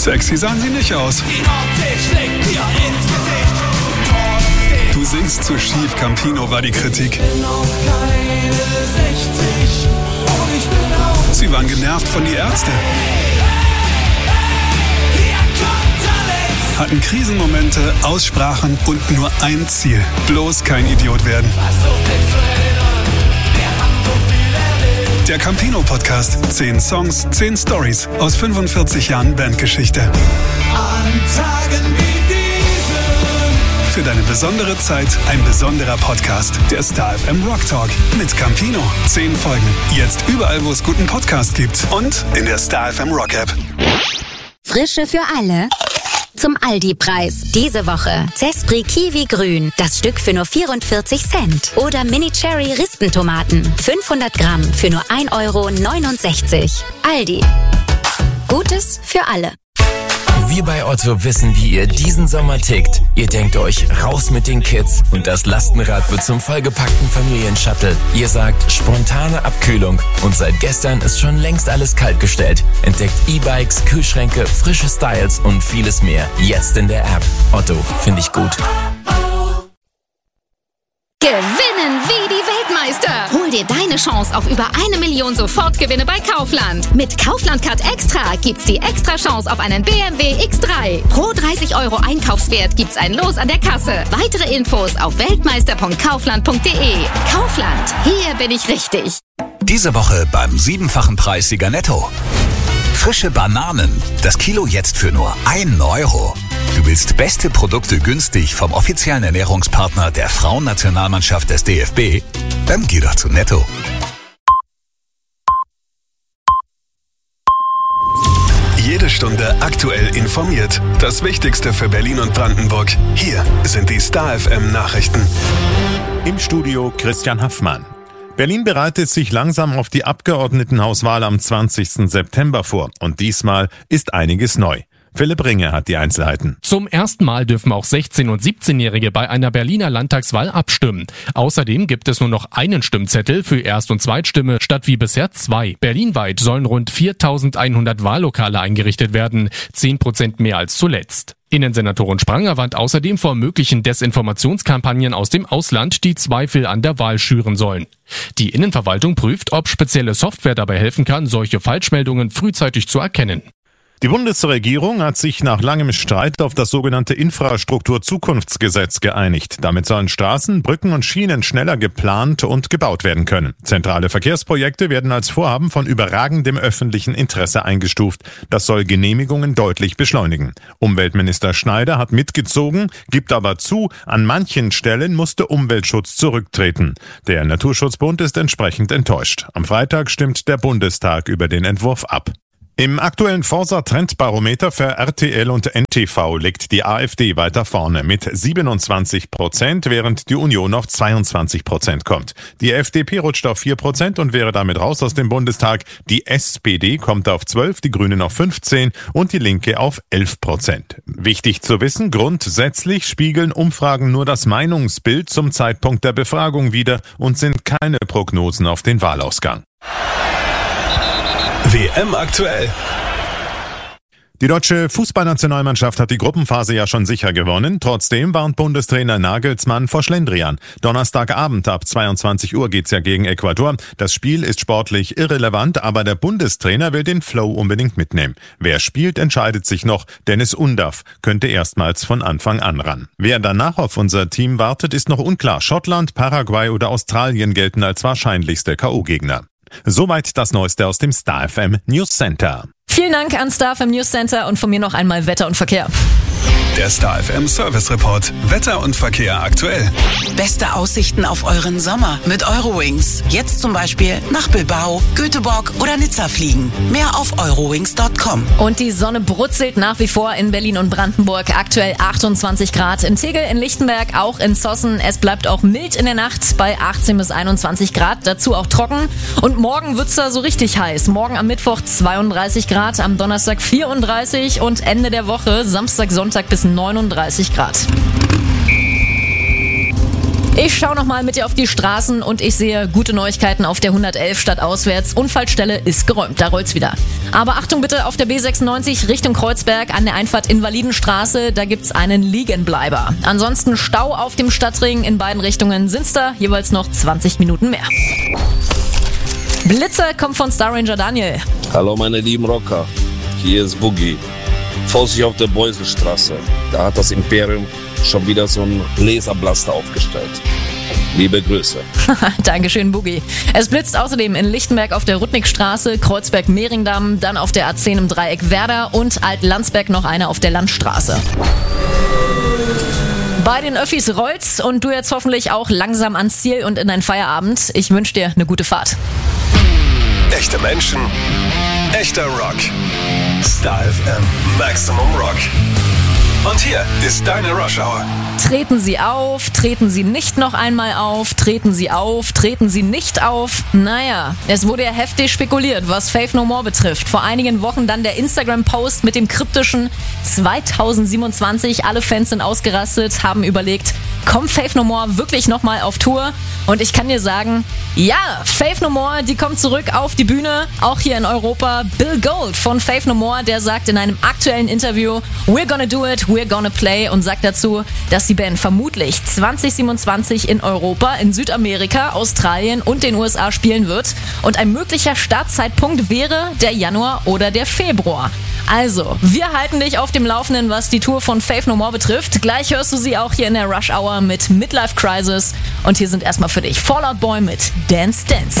Sexy sahen sie nicht aus. Du singst zu schief, Campino, war die Kritik. Sie waren genervt von die Ärzte. Hatten Krisenmomente, Aussprachen und nur ein Ziel. Bloß kein Idiot werden. Der Campino-Podcast. 10 Songs, 10 Stories aus 45 Jahren Bandgeschichte. An Tagen wie diesen. Für deine besondere Zeit ein besonderer Podcast. Der Star FM Rock Talk mit Campino. 10 Folgen. Jetzt überall, wo es guten Podcast gibt. Und in der Star FM Rock App. Frische für alle. Zum Aldi-Preis. Diese Woche Zespri Kiwi Grün. Das Stück für nur 44 Cent. Oder Mini Cherry Rispentomaten. 500 Gramm für nur 1,69 €. Aldi. Gutes für alle. Wir bei Otto wissen, wie ihr diesen Sommer tickt. Ihr denkt euch, raus mit den Kids und das Lastenrad wird zum vollgepackten Familienshuttle. Ihr sagt, spontane Abkühlung und seit gestern ist schon längst alles kaltgestellt. Entdeckt E-Bikes, Kühlschränke, frische Styles und vieles mehr. Jetzt in der App. Otto, finde ich gut. Gewinnen wie die Weltmeister! Hol dir deine Chance auf über 1 Million Sofortgewinne bei Kaufland. Mit Kaufland Card Extra gibt's die extra Chance auf einen BMW X3. Pro 30 € Einkaufswert gibt's ein Los an der Kasse. Weitere Infos auf weltmeister.kaufland.de. Kaufland, hier bin ich richtig. Diese Woche beim 7-fachen Preis Sieger Netto. Frische Bananen. Das Kilo jetzt für nur 1 €. Du willst beste Produkte günstig vom offiziellen Ernährungspartner der Frauennationalmannschaft des DFB? Dann geh doch zu Netto. Jede Stunde aktuell informiert. Das Wichtigste für Berlin und Brandenburg. Hier sind die Star FM Nachrichten. Im Studio Christian Haffmann. Berlin bereitet sich langsam auf die Abgeordnetenhauswahl am 20. September vor. Und diesmal ist einiges neu. Philipp Ringe hat die Einzelheiten. Zum ersten Mal dürfen auch 16- und 17-Jährige bei einer Berliner Landtagswahl abstimmen. Außerdem gibt es nur noch einen Stimmzettel für Erst- und Zweitstimme statt wie bisher 2. Berlinweit sollen rund 4.100 Wahllokale eingerichtet werden, 10% mehr als zuletzt. Innensenatorin Spranger warnt außerdem vor möglichen Desinformationskampagnen aus dem Ausland, die Zweifel an der Wahl schüren sollen. Die Innenverwaltung prüft, ob spezielle Software dabei helfen kann, solche Falschmeldungen frühzeitig zu erkennen. Die Bundesregierung hat sich nach langem Streit auf das sogenannte Infrastrukturzukunftsgesetz geeinigt. Damit sollen Straßen, Brücken und Schienen schneller geplant und gebaut werden können. Zentrale Verkehrsprojekte werden als Vorhaben von überragendem öffentlichen Interesse eingestuft. Das soll Genehmigungen deutlich beschleunigen. Umweltminister Schneider hat mitgezogen, gibt aber zu, an manchen Stellen musste Umweltschutz zurücktreten. Der Naturschutzbund ist entsprechend enttäuscht. Am Freitag stimmt der Bundestag über den Entwurf ab. Im aktuellen Forsa-Trendbarometer für RTL und NTV liegt die AfD weiter vorne mit 27%, während die Union auf 22% kommt. Die FDP rutscht auf 4% und wäre damit raus aus dem Bundestag. Die SPD kommt auf 12%, die Grünen auf 15% und die Linke auf 11%. Wichtig zu wissen, grundsätzlich spiegeln Umfragen nur das Meinungsbild zum Zeitpunkt der Befragung wider und sind keine Prognosen auf den Wahlausgang. WM aktuell. Die deutsche Fußballnationalmannschaft hat die Gruppenphase ja schon sicher gewonnen. Trotzdem warnt Bundestrainer Nagelsmann vor Schlendrian. Donnerstagabend ab 22 Uhr geht's ja gegen Ecuador. Das Spiel ist sportlich irrelevant, aber der Bundestrainer will den Flow unbedingt mitnehmen. Wer spielt, entscheidet sich noch. Dennis Undaff könnte erstmals von Anfang an ran. Wer danach auf unser Team wartet, ist noch unklar. Schottland, Paraguay oder Australien gelten als wahrscheinlichste K.O.-Gegner. Soweit das Neueste aus dem Star FM News Center. Vielen Dank an Star FM News Center und von mir noch einmal Wetter und Verkehr. Der Star FM Service Report. Wetter und Verkehr aktuell. Beste Aussichten auf euren Sommer mit Eurowings. Jetzt zum Beispiel nach Bilbao, Göteborg oder Nizza fliegen. Mehr auf eurowings.com. Und die Sonne brutzelt nach wie vor in Berlin und Brandenburg. Aktuell 28 Grad in Tegel, in Lichtenberg, auch in Zossen. Es bleibt auch mild in der Nacht bei 18 bis 21 Grad. Dazu auch trocken. Und morgen wird's da so richtig heiß. Morgen am Mittwoch 32 Grad, am Donnerstag 34 und Ende der Woche Samstag, Sonntag bis 39 Grad. Ich schaue nochmal mit dir auf die Straßen und ich sehe gute Neuigkeiten auf der 111 stadtauswärts. Unfallstelle ist geräumt, da rollt's wieder. Aber Achtung bitte auf der B96 Richtung Kreuzberg an der Einfahrt Invalidenstraße, da gibt's einen Liegenbleiber. Ansonsten Stau auf dem Stadtring, in beiden Richtungen sind's da jeweils noch 20 Minuten mehr. Blitzer kommt von Star Ranger Daniel. Hallo meine lieben Rocker, hier ist Boogie. Vorsicht auf der Beuselstraße, da hat das Imperium schon wieder so einen Laserblaster aufgestellt. Liebe Grüße. Dankeschön, Boogie. Es blitzt außerdem in Lichtenberg auf der Rudnickstraße, Kreuzberg-Mehringdamm, dann auf der A10 im Dreieck Werder und Alt-Landsberg noch eine auf der Landstraße. Bei den Öffis rollt's und du jetzt hoffentlich auch langsam ans Ziel und in deinen Feierabend. Ich wünsche dir eine gute Fahrt. Echte Menschen, echter Rock. Star FM Maximum Rock. Und hier ist deine Rush Hour. Treten Sie auf, treten Sie nicht noch einmal auf, treten Sie auf, treten Sie nicht auf. Naja, es wurde ja heftig spekuliert, was Faith No More betrifft. Vor einigen Wochen dann der Instagram-Post mit dem kryptischen 2027. Alle Fans sind ausgerastet, haben überlegt, kommt Faith No More wirklich nochmal auf Tour? Und ich kann dir sagen, ja, Faith No More, die kommt zurück auf die Bühne, auch hier in Europa. Bill Gold von Faith No More, der sagt in einem aktuellen Interview, we're gonna do it, we're gonna play, und sagt dazu, dass die Band vermutlich 2027 in Europa, in Südamerika, Australien und den USA spielen wird. Und ein möglicher Startzeitpunkt wäre der Januar oder der Februar. Also, wir halten dich auf dem Laufenden, was die Tour von Faith No More betrifft. Gleich hörst du sie auch hier in der Rush Hour mit Midlife Crisis. Und hier sind erstmal für dich Fall Out Boy mit Dance Dance.